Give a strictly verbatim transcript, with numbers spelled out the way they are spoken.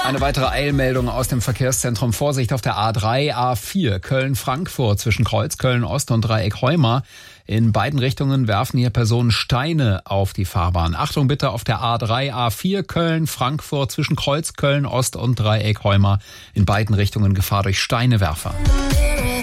Eine weitere Eilmeldung aus dem Verkehrszentrum. Vorsicht auf der A drei, A vier, Köln-Frankfurt zwischen Kreuzköln-Ost und Dreieck Heuma. In beiden Richtungen werfen hier Personen Steine auf die Fahrbahn. Achtung bitte auf der A drei, A vier, Köln-Frankfurt zwischen Kreuzköln-Ost und Dreieck Heuma. In beiden Richtungen Gefahr durch Steinewerfer.